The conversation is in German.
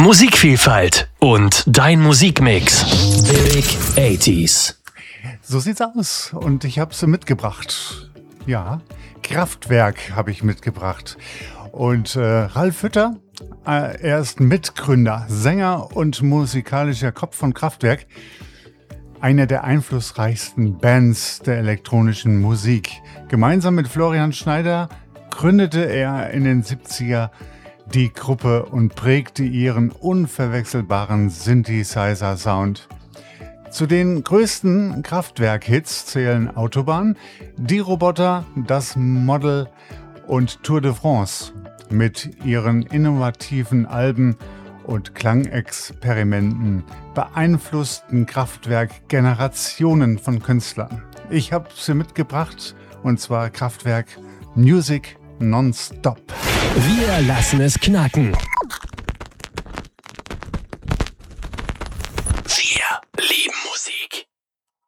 Musikvielfalt und dein Musikmix. Big 80s. So sieht's aus und ich habe sie mitgebracht. Ja, Kraftwerk habe ich mitgebracht. Und Ralf Hütter, er ist Mitgründer, Sänger und musikalischer Kopf von Kraftwerk. Einer der einflussreichsten Bands der elektronischen Musik. Gemeinsam mit Florian Schneider gründete er in den 70er die Gruppe und prägte ihren unverwechselbaren Synthesizer-Sound. Zu den größten Kraftwerk-Hits zählen Autobahn, Die Roboter, Das Model und Tour de France. Mit ihren innovativen Alben und Klangexperimenten beeinflussten Kraftwerk Generationen von Künstlern. Ich habe sie mitgebracht, und zwar Kraftwerk Music Nonstop. Wir lassen es knacken. Wir lieben